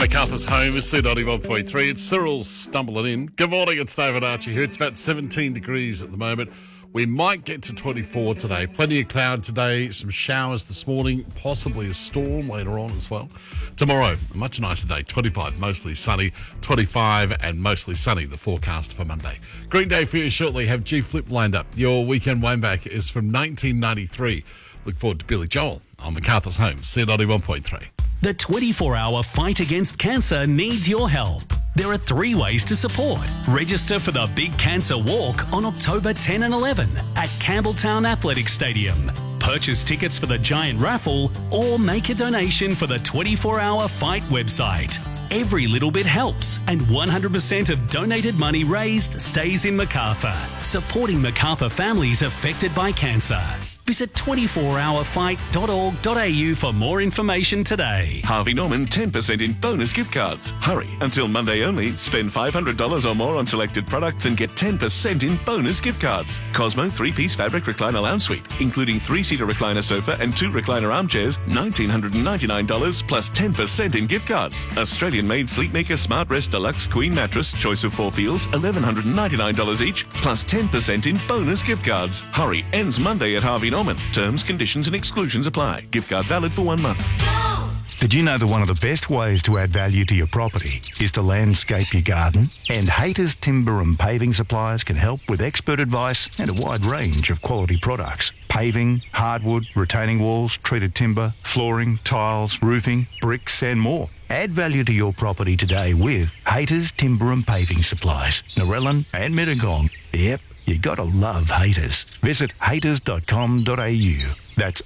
MacArthur's home is C91.3. It's Cyril stumbling in. Good morning, it's David Archie here. It's about 17 degrees at the moment. We might get to 24 today. Plenty of cloud today, some showers this morning, possibly a storm later on as well. Tomorrow, a much nicer day, 25, mostly sunny, 25 and mostly sunny, the forecast for Monday. Green Day for you shortly. Have G Flip lined up. Your weekend wineback is from 1993. Look forward to Billy Joel on MacArthur's home, C91.3. The 24-hour fight against cancer needs your help. There are 3 ways to support. Register for the Big Cancer Walk on October 10 and 11 at Campbelltown Athletic Stadium. Purchase tickets for the giant raffle or make a donation for the 24-hour fight website. Every little bit helps, and 100% of donated money raised stays in MacArthur, supporting MacArthur families affected by cancer. Visit 24hourfight.org.au for more information today. Harvey Norman 10% in bonus gift cards. Hurry, until Monday only. Spend $500 or more on selected products and get 10% in bonus gift cards. Cosmo 3-piece fabric recliner lounge suite, including 3-seater recliner sofa and 2 recliner armchairs, $1,999 plus 10% in gift cards. Australian-made Sleepmaker Smart Rest Deluxe Queen Mattress, choice of 4 feels, $1,199 each, plus 10% in bonus gift cards. Hurry, ends Monday at Harvey Norman. Terms, conditions and exclusions apply. Gift card valid for 1 month. Did you know that one of the best ways to add value to your property is to landscape your garden? And Hayter's Timber and Paving Suppliers can help with expert advice and a wide range of quality products. Paving, hardwood, retaining walls, treated timber, flooring, tiles, roofing, bricks and more. Add value to your property today with Hayter's Timber and Paving Supplies, Narellan and Mittagong. Yep, you gotta love Hayters. Visit hayters.com.au. That's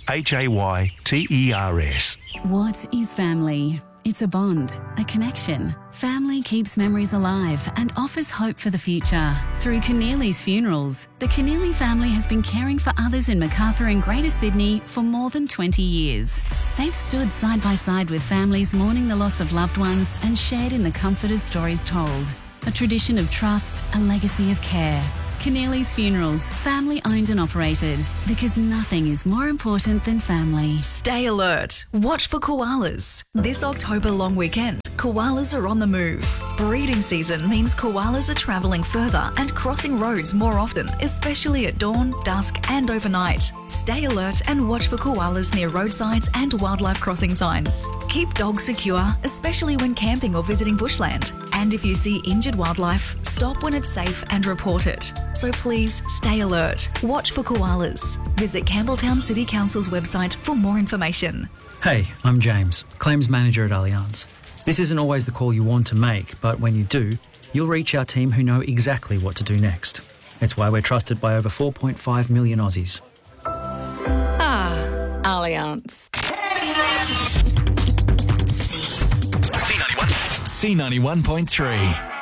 HAYTERS. What is family? It's a bond, a connection. Family keeps memories alive and offers hope for the future. Through Keneally's Funerals, the Keneally family has been caring for others in MacArthur and Greater Sydney for more than 20 years. They've stood side by side with families mourning the loss of loved ones and shared in the comfort of stories told. A tradition of trust, a legacy of care. Keneally's Funerals, family owned and operated, because nothing is more important than family. Stay alert. Watch for koalas. This October long weekend, koalas are on the move. Breeding season means koalas are travelling further and crossing roads more often, especially at dawn, dusk and overnight. Stay alert and watch for koalas near roadsides and wildlife crossing signs. Keep dogs secure, especially when camping or visiting bushland. And if you see injured wildlife, stop when it's safe and report it. So please stay alert. Watch for koalas. Visit Campbelltown City Council's website for more information. Hey, I'm James, Claims Manager at Allianz. This isn't always the call you want to make, but when you do, you'll reach our team who know exactly what to do next. It's why we're trusted by over 4.5 million Aussies. Allianz. C91.3.